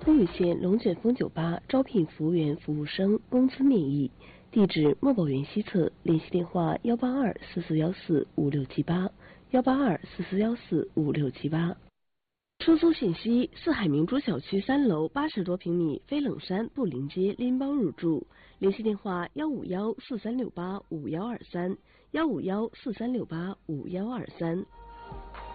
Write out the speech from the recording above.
东屿县龙卷风酒吧招聘服务员、服务生，工资免疫。地址：墨宝园西侧，联系电话18244145678，18244145678。出租信息：四海明珠小区3楼80多平米，飞冷山布林街，拎包入住。联系电话15143685123，15143685123。